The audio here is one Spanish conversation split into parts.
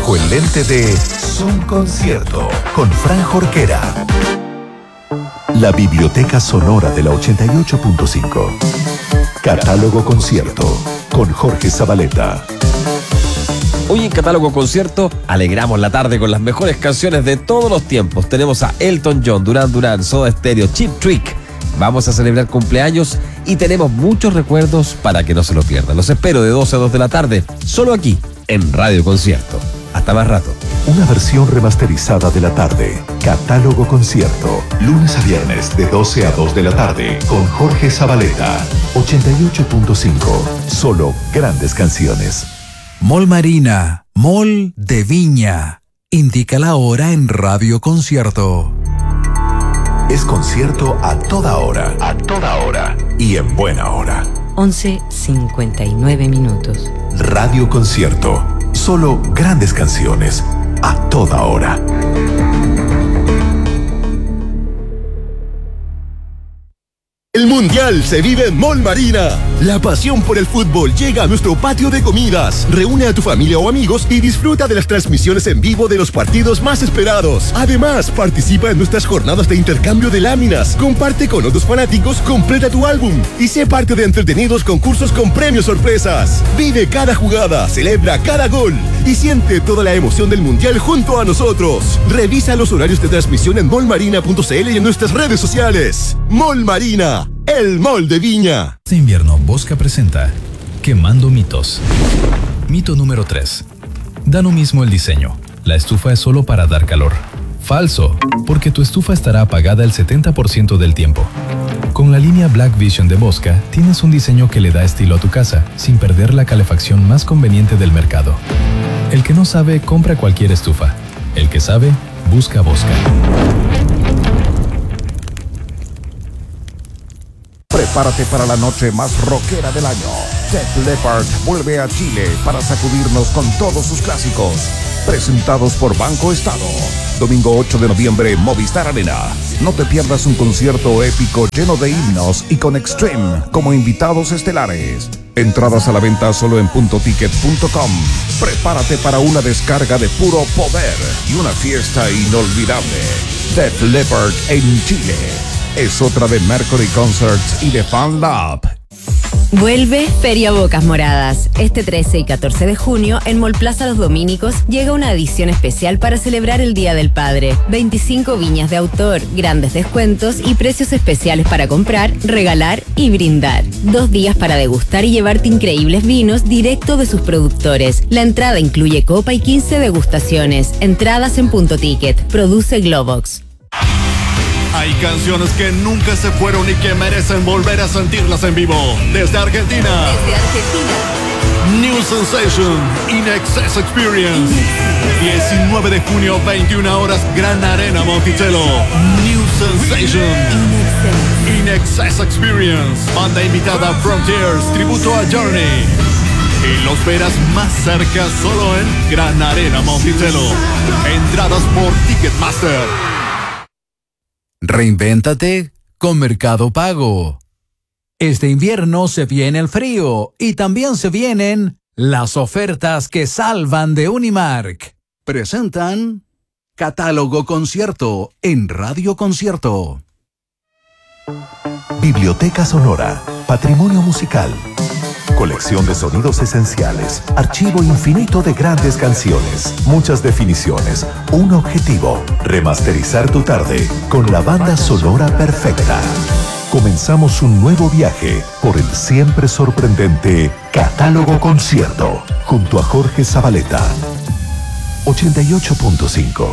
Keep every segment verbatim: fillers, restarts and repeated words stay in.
bajo el lente de Son Concierto con Fran Jorquera. La biblioteca sonora de la ochenta y ocho punto cinco. Catálogo Concierto con Jorge Zabaleta. Hoy en Catálogo Concierto alegramos la tarde con las mejores canciones de todos los tiempos. Tenemos a Elton John, Duran Duran, Soda Stereo, Cheap Trick. Vamos a celebrar cumpleaños y tenemos muchos recuerdos para que no se lo pierdan. Los espero de doce a dos de la tarde, solo aquí en Radio Concierto. Hasta más rato. Una versión remasterizada de la tarde. Catálogo Concierto. Lunes a viernes de doce a dos de la tarde con Jorge Zabaleta. ochenta y ocho punto cinco. Solo grandes canciones. Mall Marina, Mall de Viña. Indica la hora en Radio Concierto. Es concierto a toda hora. A toda hora. Y en buena hora. once cincuenta y nueve minutos. Radio Concierto. Solo grandes canciones. A toda hora. El Mundial se vive en Mall Marina. La pasión por el fútbol llega a nuestro patio de comidas. Reúne a tu familia o amigos y disfruta de las transmisiones en vivo de los partidos más esperados. Además, participa en nuestras jornadas de intercambio de láminas. Comparte con otros fanáticos, completa tu álbum y sé parte de entretenidos concursos con premios sorpresas. Vive cada jugada, celebra cada gol y siente toda la emoción del Mundial junto a nosotros. Revisa los horarios de transmisión en mall marina punto c l y en nuestras redes sociales. Mall Marina. El Mall de Viña. Este invierno, Bosca presenta Quemando Mitos. Mito número tres. Da lo mismo el diseño. La estufa es solo para dar calor. Falso, porque tu estufa estará apagada el setenta por ciento del tiempo. Con la línea Black Vision de Bosca, tienes un diseño que le da estilo a tu casa, sin perder la calefacción más conveniente del mercado. El que no sabe, compra cualquier estufa. El que sabe, busca Bosca. Prepárate para la noche más rockera del año. Def Leppard vuelve a Chile para sacudirnos con todos sus clásicos. Presentados por Banco Estado. Domingo ocho de noviembre, Movistar Arena. No te pierdas un concierto épico lleno de himnos y con Extreme como invitados estelares. Entradas a la venta solo en punto ticket punto com. Prepárate para una descarga de puro poder y una fiesta inolvidable. Def Leppard en Chile. Es otra de Mercury Concerts y de Fan Lab. Vuelve Feria Bocas Moradas. Este trece y catorce de junio, en Mall Plaza Los Domínicos, llega una edición especial para celebrar el Día del Padre. veinticinco viñas de autor, grandes descuentos y precios especiales para comprar, regalar y brindar. Dos días para degustar y llevarte increíbles vinos directo de sus productores. La entrada incluye copa y quince degustaciones. Entradas en Punto Ticket. Produce Globox. Hay canciones que nunca se fueron y que merecen volver a sentirlas en vivo. Desde Argentina. Desde Argentina. New Sensation, In Excess Experience. diecinueve de junio, veintiuna horas, Gran Arena Monticello. New Sensation, In Excess Experience. Banda invitada Frontiers, tributo a Journey. Y los verás más cerca solo en Gran Arena Monticello. Entradas por Ticketmaster. Reinvéntate con Mercado Pago. Este invierno se viene el frío y también se vienen las ofertas que salvan de Unimark. Presentan Catálogo Concierto en Radio Concierto. Biblioteca Sonora. Patrimonio musical. Colección de sonidos esenciales. Archivo infinito de grandes canciones. Muchas definiciones. Un objetivo. Remasterizar tu tarde con la banda sonora perfecta. Comenzamos un nuevo viaje por el siempre sorprendente Catálogo Concierto junto a Jorge Zabaleta. ochenta y ocho punto cinco.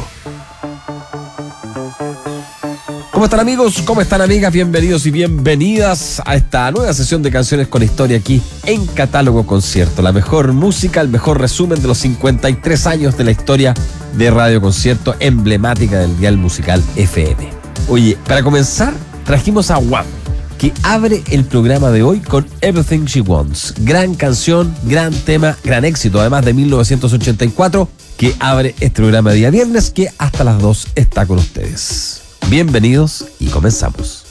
¿Cómo están, amigos? ¿Cómo están, amigas? Bienvenidos y bienvenidas a esta nueva sesión de canciones con historia aquí en Catálogo Concierto. La mejor música, el mejor resumen de los cincuenta y tres años de la historia de Radio Concierto, emblemática del dial musical F M. Oye, para comenzar, trajimos a Wham, que abre el programa de hoy con Everything She Wants. Gran canción, gran tema, gran éxito, además de mil novecientos ochenta y cuatro, que abre este programa de día viernes, que hasta las dos está con ustedes. Bienvenidos y comenzamos.